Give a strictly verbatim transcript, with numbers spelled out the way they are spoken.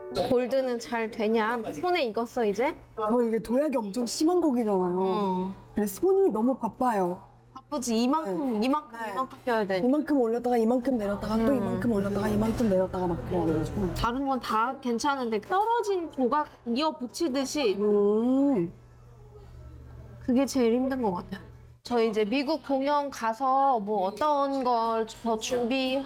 골드는 잘 되냐? 손에 익었어 이제? 저 이게 도약이 엄청 심한 곡이잖아요. 어. 그래서 손이 너무 바빠요. 바쁘지. 이만큼 이만큼 네. 이만큼 펴야 돼. 이만큼 올렸다가 이만큼 내렸다가 또 음. 이만큼 올렸다가 이만큼 내렸다가 막 그래가지고. 다른 건 다 괜찮은데 떨어진 조각 이어 붙이듯이 음. 그게 제일 힘든 것 같아요. 저 이제 미국 공연 가서 뭐 어떤 걸 더 준비